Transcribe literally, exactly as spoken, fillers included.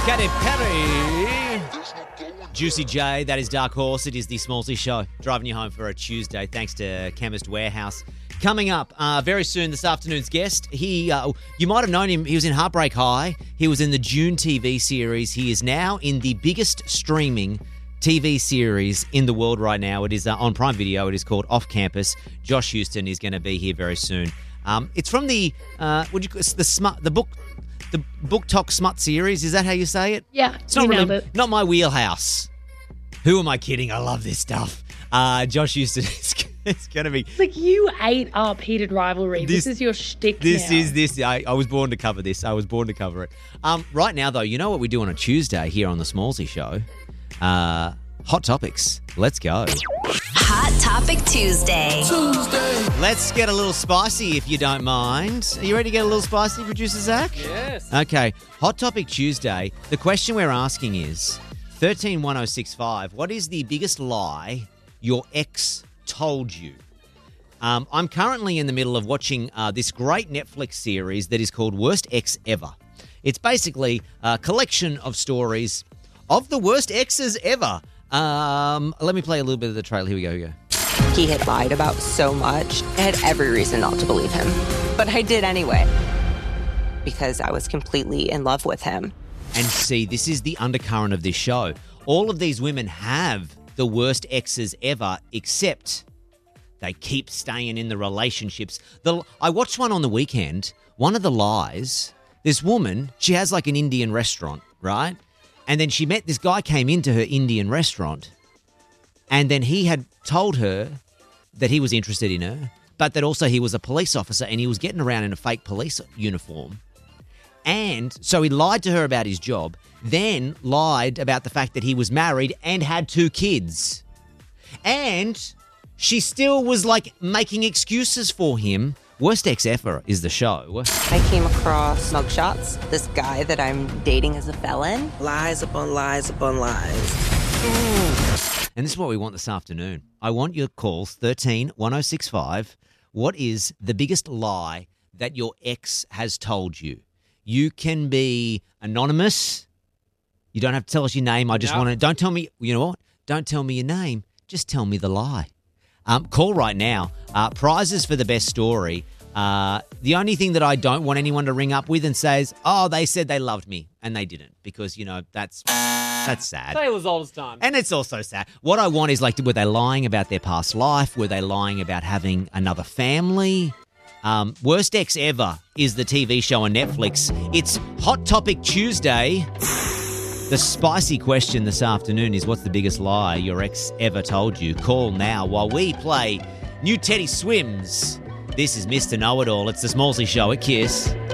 Katy Perry. Juicy J, that is Dark Horse. It is the Smallsy Show, driving you home for a Tuesday, thanks to Chemist Warehouse. Coming up uh, very soon, this afternoon's guest, he, uh, you might have known him, he was in Heartbreak High, he was in the June T V series, he is now in the biggest streaming T V series in the world right now. It is uh, on Prime Video, it is called Off Campus. Josh Houston is going to be here very soon. Um, it's from the, uh, what do you, the smut, the book, the Book Talk Smut series, is that how you say it? Yeah, it's not you really, nailed it. not my wheelhouse. Who am I kidding? I love this stuff. Uh, Josh Houston is it's going to be... It's like you ate up Heated Rivalry. This, this is your shtick This now. is this. I, I was born to cover this. I was born to cover it. Um, right now, though, you know what we do on a Tuesday here on the Smallsy Show? Uh, hot topics. Let's go. Hot Topic Tuesday. Tuesday. Let's get a little spicy, if you don't mind. Are you ready to get a little spicy, Producer Zach? Yes. Okay. Hot Topic Tuesday. The question we're asking is thirteen one oh six five. What is the biggest lie your ex told you? Um, I'm currently in the middle of watching uh, this great Netflix series that is called Worst Ex Ever. It's basically a collection of stories of the worst exes ever. Um, let me play a little bit of the trailer. Here we go. Here we go. He had lied about so much. I had every reason not to believe him. But I did anyway. Because I was completely in love with him. And see, this is the undercurrent of this show. All of these women have the worst exes ever, except they keep staying in the relationships. The, I watched one on the weekend. One of the lies, this woman, she has like an Indian restaurant, right? And then she met this guy, came into her Indian restaurant, and then he had told her that he was interested in her, but that also he was a police officer and he was getting around in a fake police uniform. And so he lied to her about his job, then lied about the fact that he was married and had two kids. And she still was like making excuses for him. Worst Ex Ever is the show. I came across mugshots. This guy that I'm dating is a felon. Lies upon lies upon lies. And this is what we want this afternoon. I want your calls, thirteen one oh six five. What is the biggest lie that your ex has told you? You can be anonymous. You don't have to tell us your name. I just No. want to, don't tell me, you know what? Don't tell me your name. Just tell me the lie. Um, call right now. Uh, prizes for the best story. Uh, the only thing that I don't want anyone to ring up with and says, oh, they said they loved me, and they didn't, because, you know, that's that's sad. Taylor's oldest done. And it's also sad. What I want is, like, were they lying about their past life? Were they lying about having another family? Um, Worst Ex Ever is the T V show on Netflix. It's Hot Topic Tuesday. The spicy question this afternoon is, what's the biggest lie your ex ever told you? Call now while we play New Teddy Swims. This is Mister Know-It-All. It's the Smallsy Show at Kiss.